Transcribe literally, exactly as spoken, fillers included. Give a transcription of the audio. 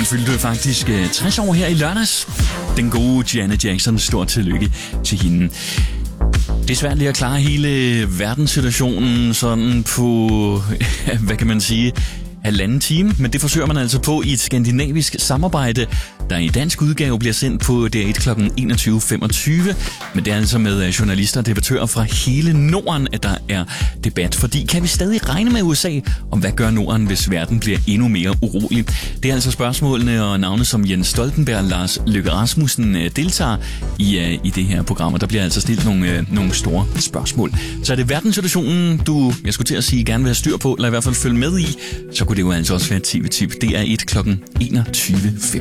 Hun fyldte faktisk tres år her i lørdags. Den gode Janet Jackson, stort tillykke til hende. Det er svært lige at klare hele verdenssituationen sådan på, hvad kan man sige, halvanden time, men det forsøger man altså på i et skandinavisk samarbejde, der i dansk udgave bliver sendt på D R et klokken enogtyve femogtyve. Men det er altså med journalister og debattører fra hele Norden, at der er debat. Fordi kan vi stadig regne med U S A, om hvad gør Norden, hvis verden bliver endnu mere urolig? Det er altså spørgsmålene og navne, som Jens Stoltenberg og Lars Løkke Rasmussen deltager i, i det her program. Og der bliver altså stillet nogle, nogle store spørgsmål. Så er det verdenssituationen, du, jeg skulle til at sige, gerne vil have styr på, eller i hvert fald følge med i, så kunne det jo altså også være et T V-tip. Det er et klokken enogtyve femogtyve.